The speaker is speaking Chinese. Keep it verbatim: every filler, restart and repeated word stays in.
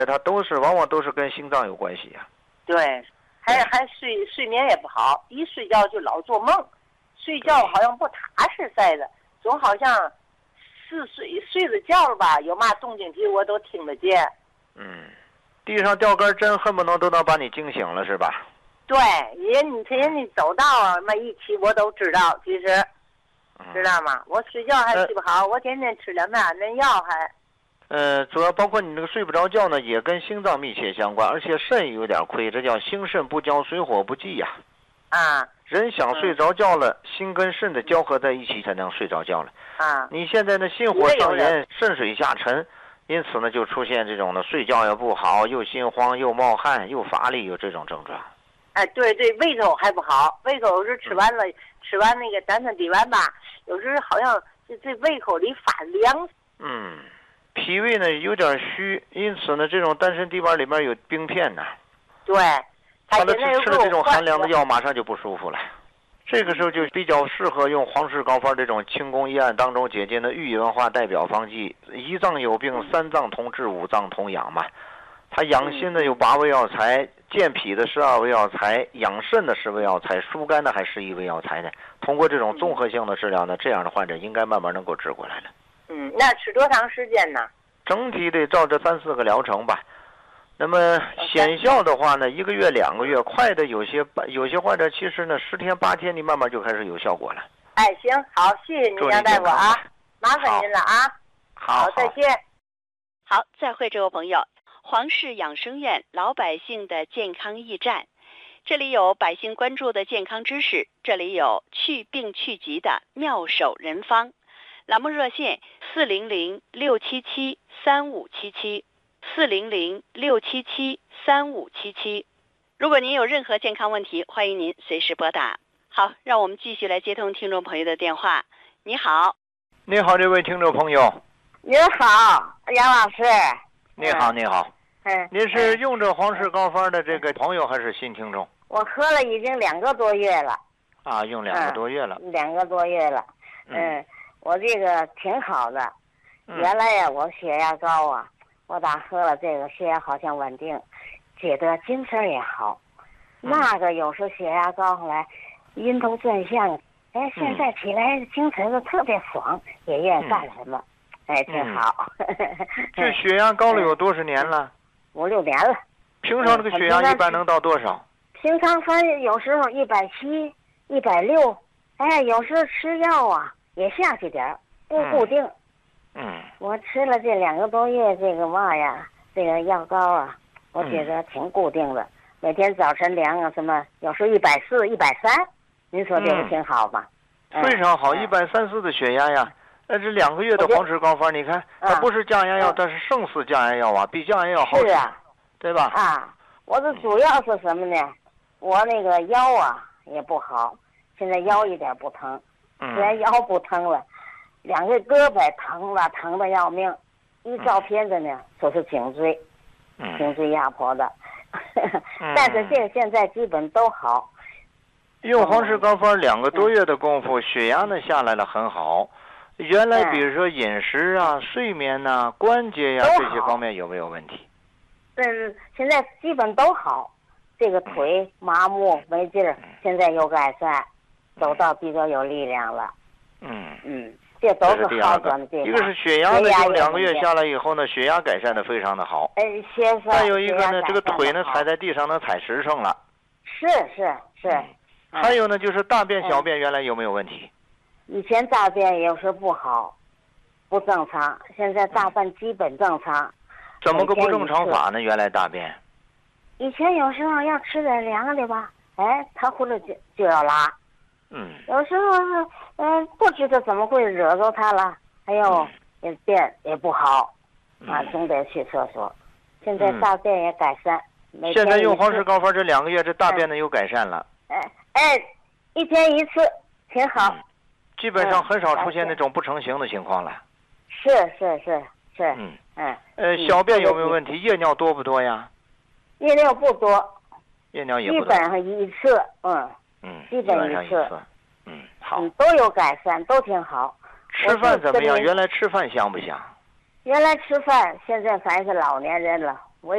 它都是往往都是跟心脏有关系呀、啊。 对，还还睡睡眠也不好，一睡觉就老做梦，睡觉好像不踏实似的，总好像是睡睡着觉了吧，有嘛动静题我都听得见。 嗯，地上掉根针，恨不能都能把你惊醒了，是吧？ 对，人你人家走道啊，那一起我都知道，其实，知道吗？我睡觉还睡不好，呃、我天天吃两片那药还。 呃，主要包括你这个睡不着觉呢，也跟心脏密切相关，而且肾有点亏，这叫心肾不交，水火不济呀、 啊。啊。 人想睡着觉了，嗯、心跟肾的交合在一起才能睡着觉了。 啊。 你现在呢，心火上炎，肾水下沉，因此呢，就出现这种的睡觉也不好，又心慌，又冒汗，又乏力，有这种症状。 哎，对对，胃口还不好，胃口有时吃完了，嗯、吃完那个丹参地丸吧，有时好像这这胃口里发凉。 嗯。脾胃呢有点虚，因此呢，这种丹参地丸里面有冰片呢。 对， 他的吃了这种寒凉的药，马上就不舒服了。这个时候就比较适合用黄氏膏方这种清宫医案当中解经的寓意文化代表方剂，一脏有病，三脏同治，五脏同养嘛。它养心的有八味药材，健脾的十二味药材，养肾的十味药材，疏肝的还十一味药材呢。通过这种综合性的治疗呢，这样的患者应该慢慢能够治过来了。 嗯，那吃多长时间呢？ 整体得照这三四个疗程吧。那么显效的话呢，一个月、两个月，快的有些有些患者其实呢，十天八天你慢慢就开始有效果了。 哎，行，好，谢谢您，杨大夫啊，麻烦您了啊。 好， 好，再见。 好，再会，这位朋友。黄氏养生院老百姓的健康驿站，这里有百姓关注的健康知识，这里有去病去疾的妙手人方。栏目热线四零零六七七三五七七，四零零六七七三五七七。如果您有任何健康问题，欢迎您随时拨打。好，让我们继续来接通听众朋友的电话。你好。 你好，这位听众朋友。 您好，杨老师。 你好，你好。 嗯。 您是用着黄氏膏方的这个朋友还是新听众？ 我喝了已经两个多月了。 啊，用两个多月了。 嗯、两个多月了。嗯。嗯，我这个挺好的，原来呀，我血压高啊，我打喝了这个血压好像稳定，觉得精神也好。 嗯、 那个有时候血压高后来晕头转向，哎，现在起来精神的特别爽，嗯、也愿意干什么，嗯、哎，挺好。 嗯、这血压高了有多少年了？ 五六年了。 平常这个血压一般能到多少？ 平常反正有时候一百七、一百六，哎，有时候吃药啊。也下去点儿，不固定。 嗯。嗯我吃了这两个多月这个嘛呀，这个药膏啊，我觉得挺固定的。嗯、每天早晨量啊，什么有时候一百四、一百三，您说这个挺好吗？ 嗯、非常好，一百三四的血压呀。那这两个月的黄氏膏方，你看它不是降压药，嗯、但是胜似降压药啊，比降压药好吃， 是啊， 对吧？ 啊，我的主要是什么呢？我那个腰啊也不好，现在腰一点不疼。虽然腰不疼了，两个胳膊疼了，疼的要命。一照片子呢，说是颈椎， 嗯、 颈椎压迫的。嗯、但是这个现在基本都好。 用黄氏膏方两个多月的功夫，嗯、血压呢下来了很好。原来比如说饮食啊、嗯、睡眠呐、啊、关节呀、啊、这些方面有没有问题？ 嗯，现在基本都好。这个腿麻木没劲儿，现在有改善。走道比较有力量了， 嗯嗯，这都是好转的地方。 一个是血压呢，用两个月下来以后呢，血压改善的非常的好。 哎，血压。 还有一个呢，这个腿呢踩在地上能踩实诚了。 是是是。嗯、 还有呢，就是大便小便原来有没有问题？ 以前大便有时不好，不正常，现在大便基本正常。 怎么个不正常法呢？原来大便。 以前有时候要吃点凉的吧，哎，他回来就就要拉。 嗯， 有时候是，嗯、呃，不知道怎么会惹着他了，还有也便也不好，啊，总得去厕所。现在大便也改善。 嗯、现在用黄氏膏方这两个月，这大便呢又改善了。 哎哎，一天一次，挺好。 嗯、基本上很少出现那种不成形的情况了。 是是是是。 嗯嗯。 呃，小便有没有问题？夜尿多不多呀？ 夜尿不多。 夜尿也不多。 基本上一次，嗯。 嗯， 基本一次， 嗯，好， 嗯，都有改善，都挺好。 吃饭怎么样？原来吃饭香不香？ 原来吃饭，现在反正是老年人了，